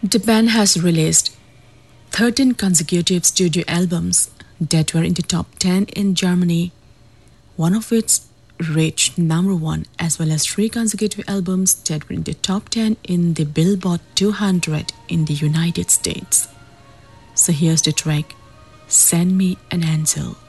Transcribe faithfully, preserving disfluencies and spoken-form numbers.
The band has released thirteen consecutive studio albums that were in the top ten in Germany, one of which reached number one, as well as three consecutive albums that were in the top ten in the Billboard two hundred in the United States. So here's the track, Send Me an Angel.